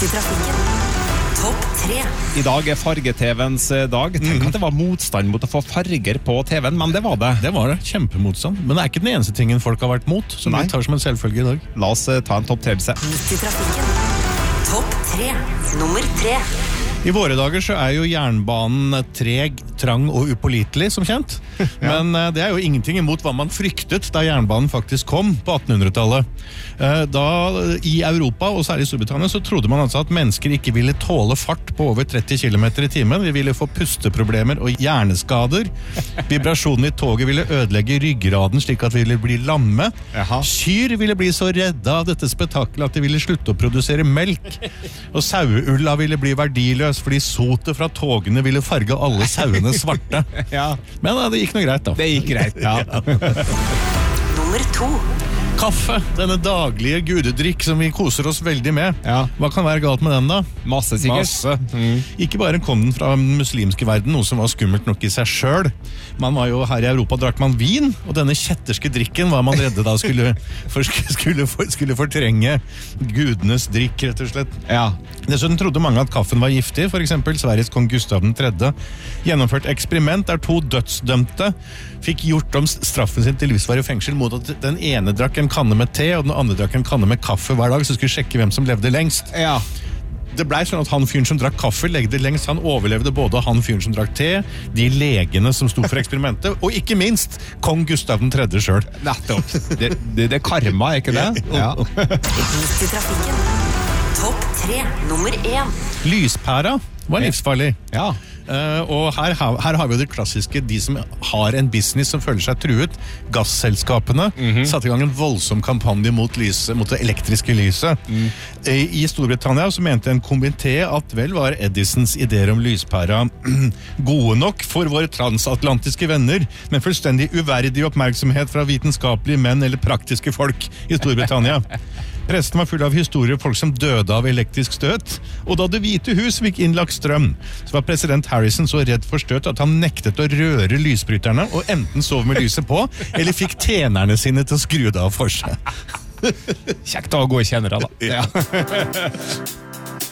Midt i trafikken. Topp 3. I dag farge-TVens dag. Tenk at det var motstand mot å få farger på TVen, men det var det. Det var det, kjempemotstand. Men det ikke den eneste tingen folk har vært mot, som vi tar som en selvfølge i dag. La oss ta en topp 3-liste. Midt i trafikken. Topp 3. Nummer 3. I våre dager så jo jernbanen treg, trang og upålitelig, som kjent. Men det jo ingenting imot hva man fryktet da jernbanen faktisk kom på 1800-tallet. Da i Europa, og særlig i Storbritannia, så trodde man altså at mennesker ikke ville tåle fart på over 30 km i timen. Vi ville få pusteproblemer og hjerneskader. Vibrasjonen i toget ville ødelegge ryggraden slik at vi ville bli lamme. Kyr ville bli så redda av dette spetakkelet at de ville slutte å produsere melk. Og saueulla ville bli verdiløs fordi sotet fra togene ville farge alle sauene svarte. Men det gikk noe greit da. Det gikk greit, Nummer 2. Kaffe, denne daglige gudedrikk som vi koser oss veldig med. Hva kan være galt med den da? Masse sikkert. Ikke bare kom den fra den muslimske verden, noe som var skummelt nok i seg selv. Man var jo her i Europa, drakk man vin, og denne kjetterske drikken var man redde da skulle fortrenge gudenes drikk, rett og slett. Dessuten trodde mange at kaffen var giftig, for eksempel Sveriges kong Gustav III. Gjennomført eksperiment der 2 dødsdømte fikk gjort om straffen sin til livsvarig fengsel mot at den ene drakk en kanne med te, og den andre drakk en kanne med kaffe hver dag, så skulle sjekke hvem som levde lengst. Det ble sånn at han fyren som drakk kaffe levde lengst, han overlevde både han fyren som drakk te, de legene som sto for eksperimentet, og ikke minst kong Gustav III selv. Nettopp. Det karma, ikke det? Midt i trafikken. Topp 3. Nummer 1. Lyspæra var livsfarlig. Og her har vi jo det klassiske, de som har en business som føler seg truet. Gasselskapene satte i gang en voldsom kampanje mot det elektriske lyset. I Storbritannia så mente en komité at vel var Edisons ideer om lyspæra gode nok for våre transatlantiske venner, men fullstendig uverdig oppmerksomhet fra vitenskapelige menn eller praktiske folk i Storbritannia. Pressen var full av historier folk som døde av elektrisk støt, og da Det hvite hus fikk innlagt strøm, så var president Harrison så redd for støt at han nektet å røre lysbryterne og enten sove med lyset på, eller fikk tjenerne sine til å skru det av for seg. Kjekt å ha gode kjennere da.